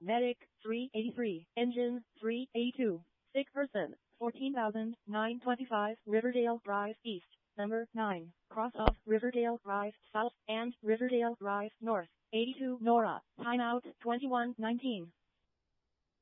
Medic 383, Engine 382, sick person 14,925 Riverdale Drive East, number 9, cross of Riverdale Drive South and Riverdale Drive North, 82 Nora, timeout 21:19.